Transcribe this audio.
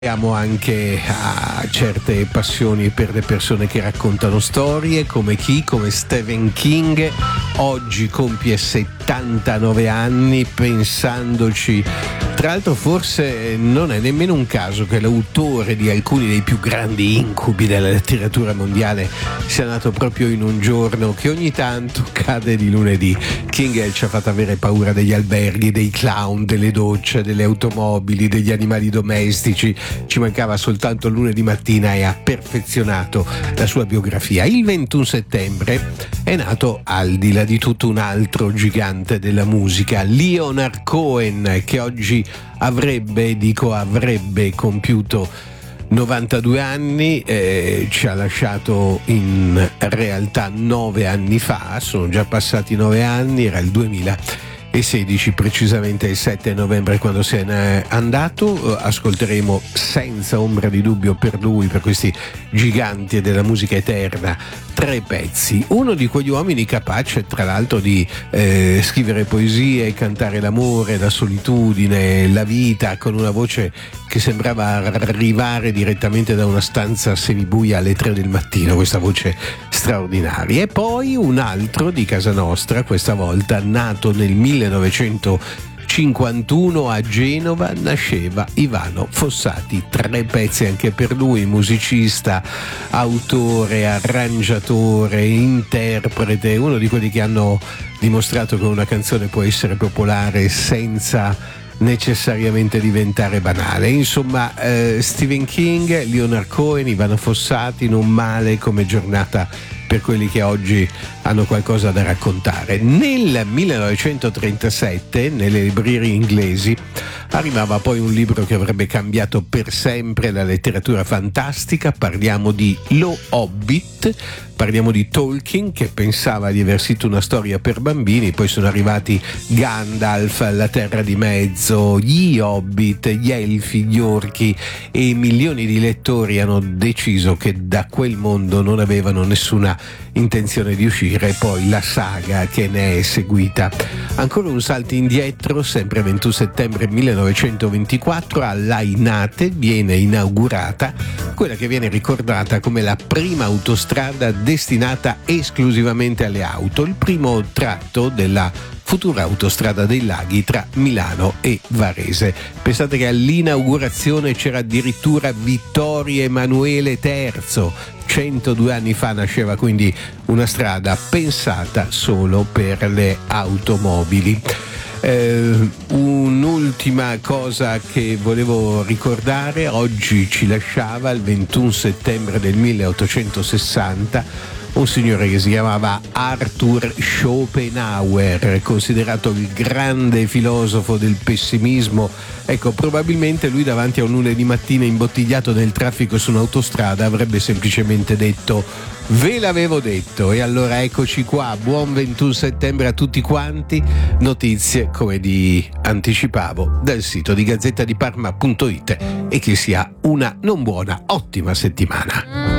Siamo anche a certe passioni per le persone che raccontano storie, come chi? Come Stephen King. Oggi compie 79 anni, pensandoci. Tra l'altro forse non è nemmeno un caso che l'autore di alcuni dei più grandi incubi della letteratura mondiale sia nato proprio in un giorno che ogni tanto cade di lunedì. King ci ha fatto avere paura degli alberghi, dei clown, delle docce, delle automobili, degli animali domestici. Ci mancava soltanto lunedì mattina e ha perfezionato la sua biografia. Il 21 settembre è nato, al di là di tutto, un altro gigante della musica, Leonard Cohen, che oggi avrebbe compiuto 92 anni, ci ha lasciato in realtà 9 anni fa, sono già passati 9 anni, era il 2016, precisamente il 7 novembre quando se n'è andato. Ascolteremo senza ombra di dubbio per lui, per questi giganti della musica eterna, 3 pezzi. Uno di quegli uomini capace tra l'altro di scrivere poesie, cantare l'amore, la solitudine, la vita, con una voce che sembrava arrivare direttamente da una stanza semibuia alle 3 del mattino, questa voce straordinaria. E poi un altro di casa nostra, questa volta nato nel 1951 a Genova, nasceva Ivano Fossati. 3 pezzi anche per lui, musicista, autore, arrangiatore, interprete, uno di quelli che hanno dimostrato che una canzone può essere popolare senza necessariamente diventare banale. Insomma, Stephen King, Leonard Cohen, Ivano Fossati, non male come giornata per quelli che oggi hanno qualcosa da raccontare. Nel 1937, nelle librerie inglesi, arrivava poi un libro che avrebbe cambiato per sempre la letteratura fantastica. Parliamo di Lo Hobbit, parliamo di Tolkien, che pensava di aver scritto una storia per bambini, poi sono arrivati Gandalf, La Terra di Mezzo, gli Hobbit, gli Elfi, gli Orchi, e milioni di lettori hanno deciso che da quel mondo non avevano nessuna intenzione di uscire. E poi la saga che ne è seguita. Ancora un salto indietro, sempre 21 settembre 1924, a Lainate viene inaugurata quella che viene ricordata come la prima autostrada destinata esclusivamente alle auto, il primo tratto della futura autostrada dei laghi tra Milano e Varese. Pensate che all'inaugurazione c'era addirittura Vittorio Emanuele III. 102 anni fa nasceva quindi una strada pensata solo per le automobili. Un'ultima cosa che volevo ricordare: oggi ci lasciava, il 21 settembre del 1860, un signore che si chiamava Arthur Schopenhauer, considerato il grande filosofo del pessimismo. Ecco, probabilmente lui davanti a un lunedì mattina imbottigliato nel traffico su un'autostrada avrebbe semplicemente detto: ve l'avevo detto. E allora eccoci qua, buon 21 settembre a tutti quanti. Notizie, come vi anticipavo, dal sito di gazzettadiparma.it, e che sia una non buona, ottima settimana.